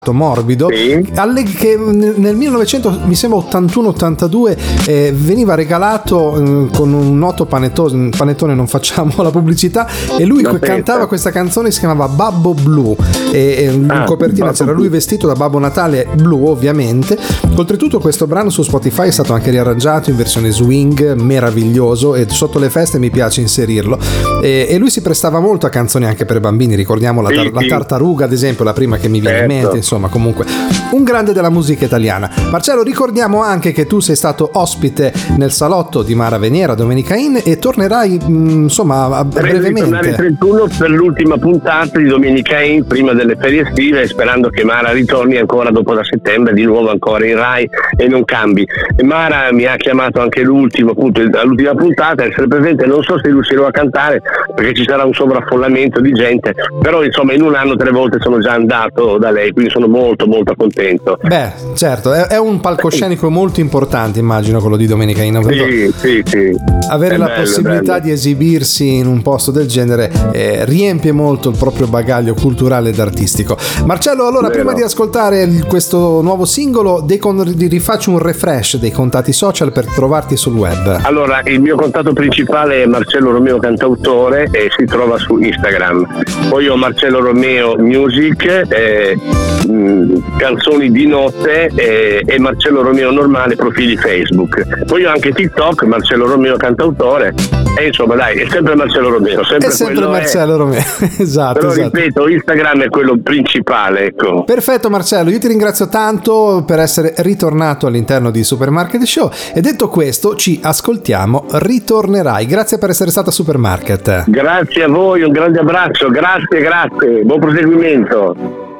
morbido, sì, che nel 1900 mi sembra 81-82 veniva regalato con un noto panettone, non facciamo la pubblicità, e lui cantava questa canzone, si chiamava Babbo Blu, e in copertina c'era lui vestito da Babbo Natale blu, ovviamente. Oltretutto questo brano su Spotify è stato anche riarrangiato in versione swing, meraviglioso, e sotto le feste mi piace inserirlo, e lui si prestava molto a canzoni anche per bambini. Ricordiamo la Tartaruga, ad esempio, la prima che mi viene in mente. Insomma, comunque un grande della musica italiana. Marcello, ricordiamo anche che tu sei stato ospite nel salotto di Mara Veniera Domenica Inn, e tornerai brevemente. Tornare il 31 per l'ultima puntata di Domenica Inn prima delle ferie estive, sperando che Mara ritorni ancora dopo da settembre di nuovo ancora in Rai e non cambi. E Mara mi ha chiamato anche l'ultima puntata, essere presente. Non so se riuscirò a cantare perché ci sarà un sovraffollamento di gente, però insomma in un anno 3 volte sono già andato da lei, quindi sono molto molto contento. Beh, certo, è un palcoscenico molto importante, immagino, quello di Domenica Inn. Sì. Avere la possibilità di esibirsi in un posto del genere riempie molto il proprio bagaglio culturale ed artistico. Marcello, allora, prima di ascoltare questo nuovo singolo, rifaccio un refresh dei contatti social per trovarti sul web. Allora, il mio contatto principale è Marcello Romeo Cantautore e si trova su Instagram. Poi ho Marcello Romeo Music, canzoni di notte, e Marcello Romeo normale, profili Facebook. Poi ho anche TikTok, Marcello Romeo Cantautore, e insomma dai, è sempre Marcello Romeo, sempre Marcello Romeo. Esatto. Però ripeto, Instagram è quello principale, ecco. Perfetto Marcello, io ti ringrazio tanto per essere ritornato all'interno di Supermarket Show, e detto questo ci ascoltiamo Ritornerai. Grazie per essere stata a Supermarket. Grazie a voi, un grande abbraccio, grazie, buon proseguimento.